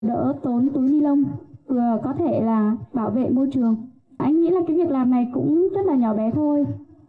đỡ tốn túi ni lông, vừa có thể là bảo vệ môi trường. Anh nghĩ là cái việc làm này cũng rất là nhỏ bé thôi,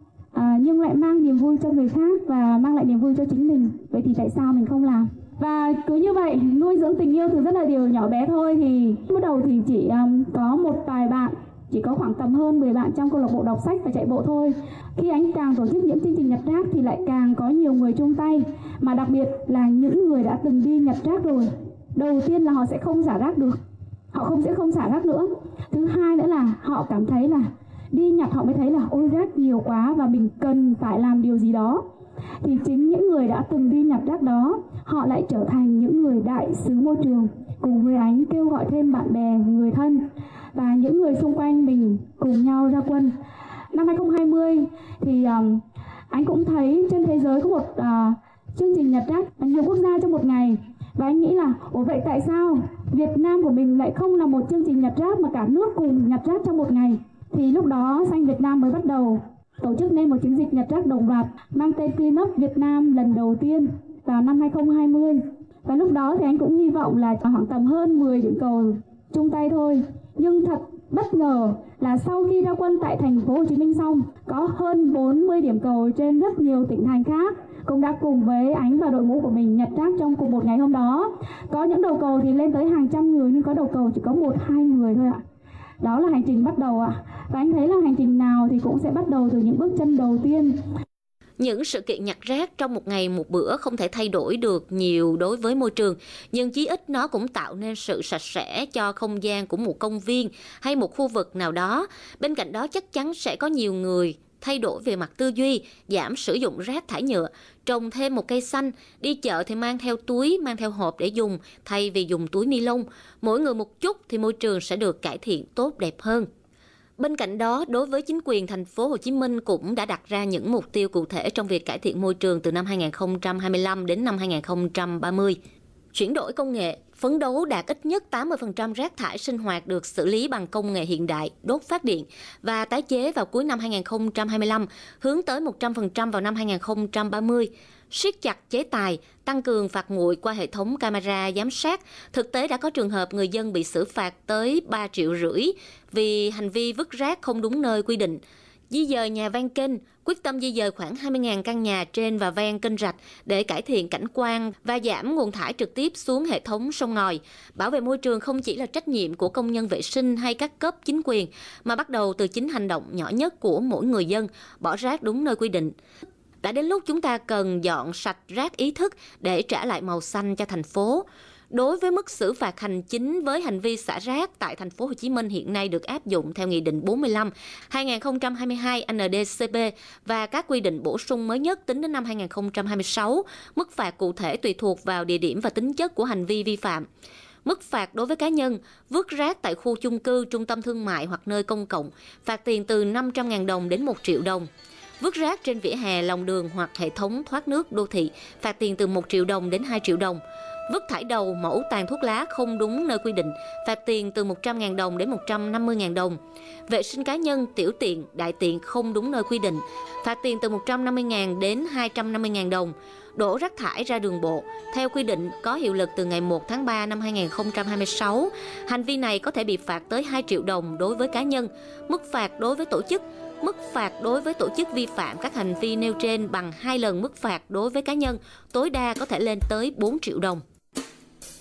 nhưng lại mang niềm vui cho người khác và mang lại niềm vui cho chính mình. Vậy thì tại sao mình không làm? Và cứ như vậy nuôi dưỡng tình yêu từ rất là điều nhỏ bé thôi. Thì bắt đầu thì chỉ có một vài bạn, chỉ có khoảng tầm hơn 10 bạn trong câu lạc bộ đọc sách và chạy bộ thôi. Khi anh càng tổ chức những chương trình nhặt rác thì lại càng có nhiều người chung tay, mà đặc biệt là những người đã từng đi nhặt rác rồi. Đầu tiên là họ sẽ không xả rác được, họ sẽ không xả rác nữa. Thứ hai nữa là họ cảm thấy là đi nhặt họ mới thấy là ôi rác nhiều quá và mình cần phải làm điều gì đó. Thì chính những người đã từng đi nhặt rác đó, họ lại trở thành những người đại sứ môi trường, cùng với anh kêu gọi thêm bạn bè, người thân và những người xung quanh mình cùng nhau ra quân. Năm 2020 thì anh cũng thấy trên thế giới có một chương trình nhặt rác ở nhiều quốc gia trong một ngày. Và anh nghĩ là ủa vậy tại sao Việt Nam của mình lại không là một chương trình nhặt rác mà cả nước cùng nhặt rác trong một ngày? Thì lúc đó Xanh Việt Nam mới bắt đầu tổ chức nên một chiến dịch nhặt rác đồng loạt mang tên Clean Up Việt Nam lần đầu tiên vào năm 2020. Và lúc đó thì anh cũng hy vọng là khoảng tầm hơn 10 điểm cầu chung tay thôi. Nhưng thật bất ngờ là sau khi ra quân tại thành phố Hồ Chí Minh xong, có hơn 40 điểm cầu trên rất nhiều tỉnh thành khác cũng đã cùng với Ánh và đội ngũ của mình nhặt rác trong cùng một ngày hôm đó. Có những đầu cầu thì lên tới hàng trăm người, nhưng có đầu cầu chỉ có 1-2 người thôi ạ. Đó là hành trình bắt đầu ạ. Và anh thấy là hành trình nào thì cũng sẽ bắt đầu từ những bước chân đầu tiên. Những sự kiện nhặt rác trong một ngày một bữa không thể thay đổi được nhiều đối với môi trường, nhưng chí ít nó cũng tạo nên sự sạch sẽ cho không gian của một công viên hay một khu vực nào đó. Bên cạnh đó chắc chắn sẽ có nhiều người thay đổi về mặt tư duy, giảm sử dụng rác thải nhựa, trồng thêm một cây xanh, đi chợ thì mang theo túi, mang theo hộp để dùng thay vì dùng túi ni lông. Mỗi người một chút thì môi trường sẽ được cải thiện tốt đẹp hơn. Bên cạnh đó, đối với chính quyền thành phố Hồ Chí Minh cũng đã đặt ra những mục tiêu cụ thể trong việc cải thiện môi trường từ năm 2025 đến năm 2030. Chuyển đổi công nghệ, phấn đấu đạt ít nhất 80% rác thải sinh hoạt được xử lý bằng công nghệ hiện đại, đốt phát điện và tái chế vào cuối năm 2025, hướng tới 100% vào năm 2030. Siết chặt chế tài, tăng cường phạt nguội qua hệ thống camera giám sát. Thực tế đã có trường hợp người dân bị xử phạt tới 3,5 triệu vì hành vi vứt rác không đúng nơi quy định. Di dời nhà ven kênh, quyết tâm di dời khoảng 20.000 căn nhà trên và ven kênh rạch để cải thiện cảnh quan và giảm nguồn thải trực tiếp xuống hệ thống sông ngòi. Bảo vệ môi trường không chỉ là trách nhiệm của công nhân vệ sinh hay các cấp chính quyền, mà bắt đầu từ chính hành động nhỏ nhất của mỗi người dân, bỏ rác đúng nơi quy định. Đã đến lúc chúng ta cần dọn sạch rác ý thức để trả lại màu xanh cho thành phố. Đối với mức xử phạt hành chính với hành vi xả rác tại thành phố Hồ Chí Minh hiện nay được áp dụng theo Nghị định 45/2022 NĐ-CP và các quy định bổ sung mới nhất tính đến năm 2026, mức phạt cụ thể tùy thuộc vào địa điểm và tính chất của hành vi vi phạm. Mức phạt đối với cá nhân vứt rác tại khu chung cư, trung tâm thương mại hoặc nơi công cộng, phạt tiền từ 500.000 đồng đến 1 triệu đồng. Vứt rác trên vỉa hè, lòng đường hoặc hệ thống thoát nước đô thị, phạt tiền từ 1 triệu đồng đến 2 triệu đồng. Vứt thải đầu, mẫu tàn thuốc lá không đúng nơi quy định, phạt tiền từ 100.000 đồng đến 150.000 đồng. Vệ sinh cá nhân, tiểu tiện, đại tiện không đúng nơi quy định, phạt tiền từ 150.000 đến 250.000 đồng. Đổ rác thải ra đường bộ, theo quy định có hiệu lực từ ngày 1 tháng 3 năm 2026. Hành vi này có thể bị phạt tới 2 triệu đồng đối với cá nhân. Mức phạt đối với tổ chức vi phạm các hành vi nêu trên bằng 2 lần mức phạt đối với cá nhân, tối đa có thể lên tới 4 triệu đồng.